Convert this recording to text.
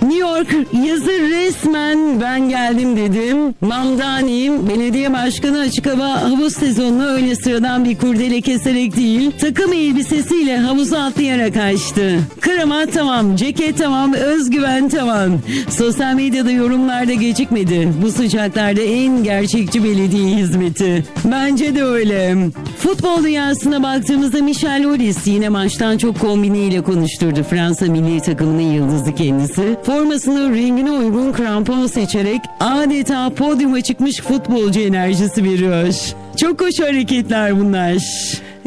New York yazı resmen ben geldim dedim. Mamdani'yim. Belediye başkanı açık hava havuz sezonunu öyle sıradan bir kurdele keserek değil, takım elbisesiyle havuza atlayarak açtı. Kravat tamam, ceket tamam, özgüven tamam. Sosyal medyada yorumlarda gecikmedi. Bu sıcaklarda en gerçekçi belediye hizmeti. Bence de öyle. Futbol dünyasına baktığımızda Michel Aulis yine maçtan çok kombiniyle konuşturdu. Fransa milli takımının yıldızı kendisi. Formasını rengine uygun krampon seçerek adeta podyuma çıkmış futbolcu enerjisi veriyor. Çok hoş hareketler bunlar.